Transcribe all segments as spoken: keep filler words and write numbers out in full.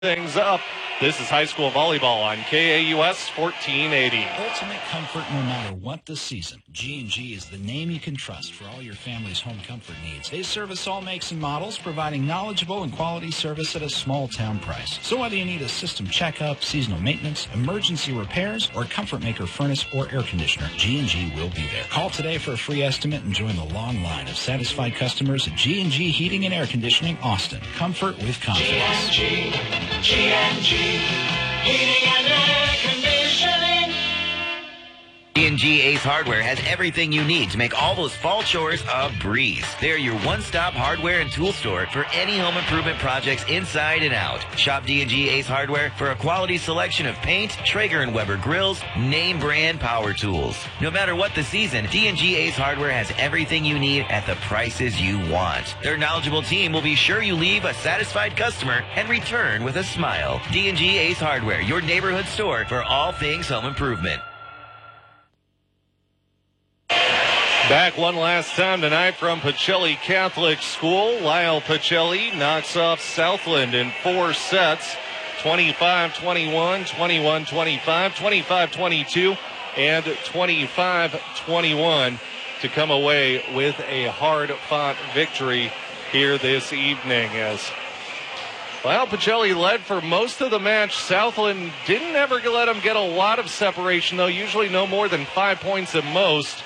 Things up. This is high school volleyball on K A U S fourteen eighty. Ultimate comfort no matter what the season. G and G is the name you can trust for all your family's home comfort needs. They service all makes and models, providing knowledgeable and quality service at a small town price. So whether you need a system checkup, seasonal maintenance, emergency repairs, or Comfort Maker furnace or air conditioner, G and G will be there. Call today for a free estimate and join the long line of satisfied customers at G and G Heating and Air Conditioning, Austin. Comfort with confidence. G and G, G and G. Heating and air conditioning. G and G Ace Hardware has everything you need to make all those fall chores a breeze. They're your one-stop hardware and tool store for any home improvement projects inside and out. Shop D and G Ace Hardware for a quality selection of paint, Traeger and Weber grills, name brand power tools. No matter what the season, D and G Ace Hardware has everything you need at the prices you want. Their knowledgeable team will be sure you leave a satisfied customer and return with a smile. D and G Ace Hardware, your neighborhood store for all things home improvement. Back one last time tonight from Pacelli Catholic School. Lyle Pacelli knocks off Southland in four sets, twenty-five twenty-one, twenty-one twenty-five, twenty-five twenty-two, and twenty-five twenty-one to come away with a hard-fought victory here this evening. As Lyle Pacelli led for most of the match. Southland didn't ever let him get a lot of separation, though, usually no more than five points at most.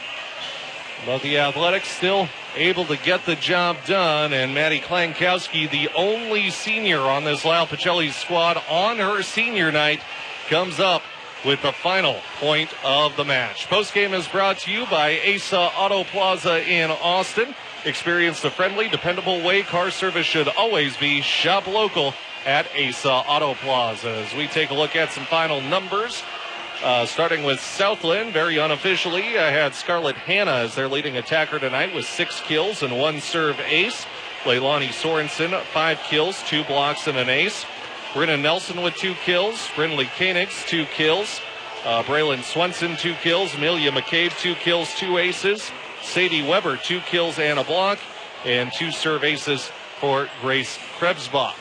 But the Athletics still able to get the job done, and Maddie Klankowski, the only senior on this Lyle Pacelli squad on her senior night, comes up with the final point of the match. Postgame is brought to you by Asa Auto Plaza in Austin. Experience the friendly, dependable way car service should always be. Shop local at Asa Auto Plaza. As we take a look at some final numbers. Uh, starting with Southland, very unofficially, I had Scarlett Hanna as their leading attacker tonight with six kills and one serve ace. Leilani Sorensen, five kills, two blocks, and an ace. Brenna Nelson with two kills. Brindley Koenigs, two kills. Uh, Braylon Swenson, two kills. Amelia McCabe, two kills, two aces. Sadie Weber, two kills and a block. And two serve aces for Grace Krebsbach.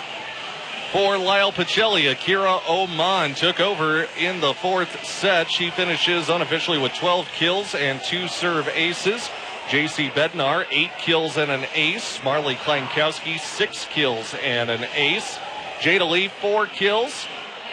For Lyle Pacelli, Akira Oman took over in the fourth set. She finishes unofficially with twelve kills and two serve aces. J C Bednar, eight kills and an ace. Marley Klankowski, six kills and an ace. Jada Lee, four kills.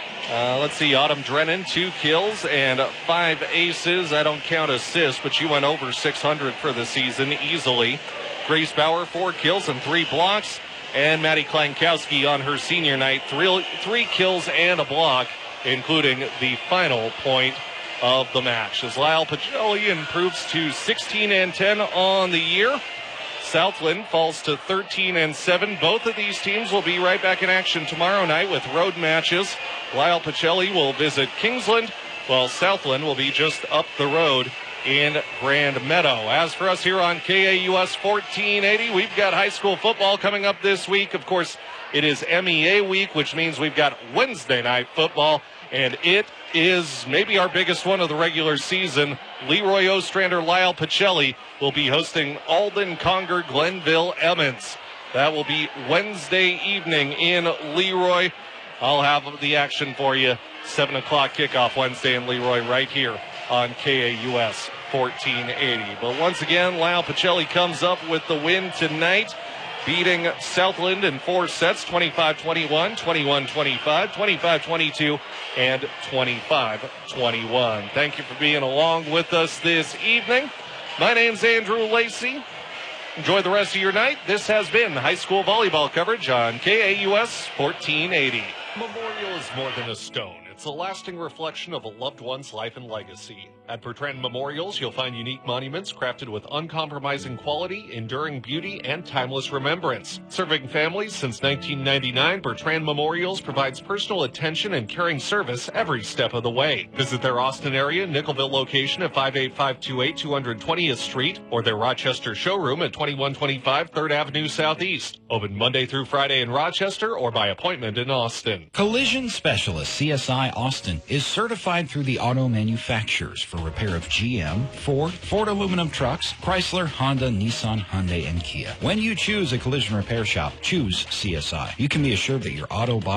Uh, let's see, Autumn Drennan, two kills and five aces. I don't count assists, but she went over six hundred for the season easily. Grace Bauer, four kills and three blocks. And Maddie Klankowski on her senior night, three, three kills and a block, including the final point of the match. As Lyle Pacelli improves to sixteen and ten on the year, Southland falls to thirteen and seven. Both of these teams will be right back in action tomorrow night with road matches. Lyle Pacelli will visit Kingsland, while Southland will be just up the road in Grand Meadow. As for us here on K A U S fourteen eighty, we've got high school football coming up this week. Of course, it is M E A week, which means we've got Wednesday night football, and it is maybe our biggest one of the regular season. Leroy Ostrander, Lyle Pacelli will be hosting Alden, Conger, Glenville, Emmons. That will be Wednesday evening in Leroy. I'll have the action for you. seven o'clock kickoff Wednesday in Leroy right here on K A U S fourteen eighty. But once again, Lyle Pacelli comes up with the win tonight, beating Southland in four sets, twenty-five twenty-one, twenty-one twenty-five, twenty-five twenty-two, and twenty-five twenty-one. Thank you for being along with us this evening. My name's Andrew Lacey. Enjoy the rest of your night. This has been high school volleyball coverage on K A U S fourteen eighty. Memorial is more than a stone. It's a lasting reflection of a loved one's life and legacy. At Bertrand Memorials, you'll find unique monuments crafted with uncompromising quality, enduring beauty, and timeless remembrance. Serving families since nineteen ninety-nine, Bertrand Memorials provides personal attention and caring service every step of the way. Visit their Austin area, Nickelville location at five eight five two eight two hundred twentieth Street, or their Rochester showroom at twenty-one twenty-five third Avenue Southeast. Open Monday through Friday in Rochester or by appointment in Austin. Collision Specialist C S I I Austin is certified through the auto manufacturers for repair of G M, Ford, Ford aluminum trucks, Chrysler, Honda, Nissan, Hyundai, and Kia. When you choose a collision repair shop, choose C S I. You can be assured that your auto body